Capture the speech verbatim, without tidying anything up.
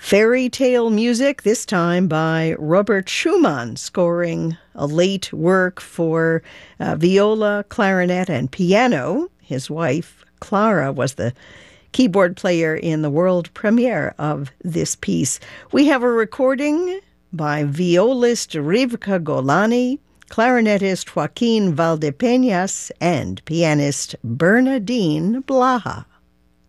Fairy tale music, this time by Robert Schumann, scoring a late work for uh, viola, clarinet, and piano. His wife, Clara, was the keyboard player in the world premiere of this piece. We have a recording by violist Rivka Golani, clarinetist Joaquin Valdepeñas, and pianist Bernardine Blaha.